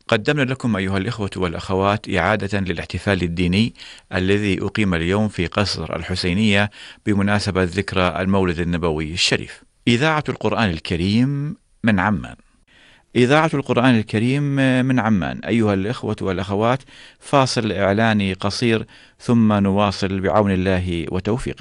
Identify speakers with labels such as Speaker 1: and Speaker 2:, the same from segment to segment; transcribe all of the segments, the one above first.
Speaker 1: قدمنا لكم أيها الإخوة والأخوات إعادة للاحتفال الديني الذي أقيم اليوم في قصر الحسينية بمناسبة ذكرى المولد النبوي الشريف. إذاعة القرآن الكريم من عمان. إذاعة القرآن الكريم من عمان أيها الإخوة والأخوات، فاصل إعلاني قصير ثم نواصل بعون الله وتوفيقه.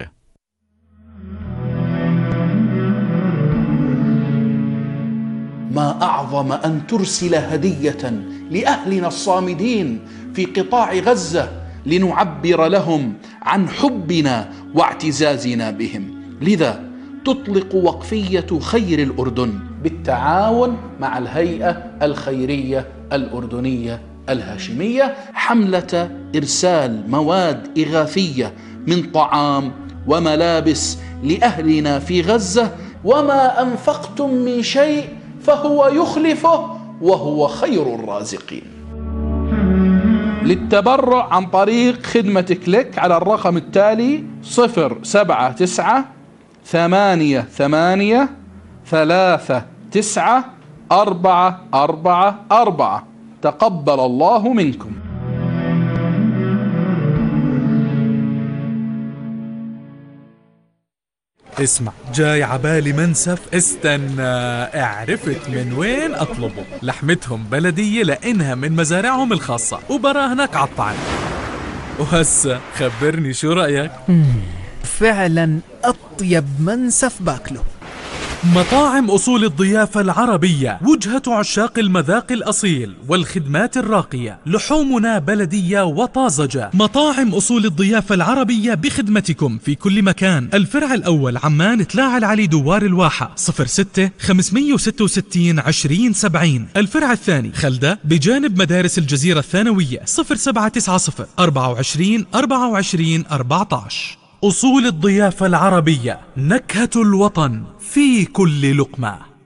Speaker 2: ما أعظم أن ترسل هدية لأهلنا الصامدين في قطاع غزة لنعبر لهم عن حبنا واعتزازنا بهم. لذا تطلق وقفية خير الأردن بالتعاون مع الهيئة الخيرية الأردنية الهاشمية حملة إرسال مواد إغاثية من طعام وملابس لأهلنا في غزة، وما أنفقتم من شيء فهو يخلفه وهو خير الرازقين. للتبرع عن طريق خدمة كليك على الرقم التالي 07988393444. تقبل الله منكم.
Speaker 3: اسمع، جاي عبالي منسف، استنى، عرفت من وين اطلبه. لحمتهم بلدية لانها من مزارعهم الخاصة وبراهنك عالطعم. وهسه خبرني شو رأيك؟
Speaker 4: فعلا اطيب منسف باكله.
Speaker 3: مطاعم أصول الضيافة العربية، وجهة عشاق المذاق الأصيل والخدمات الراقية. لحومنا بلدية وطازجة. مطاعم أصول الضيافة العربية بخدمتكم في كل مكان. الفرع الأول عمان تلاعة العلي دوار الواحة 06 566 2070. الفرع الثاني خلدة بجانب مدارس الجزيرة الثانوية 0790 24 24 14. أصول الضيافة العربية، نكهة الوطن في كل لقمة.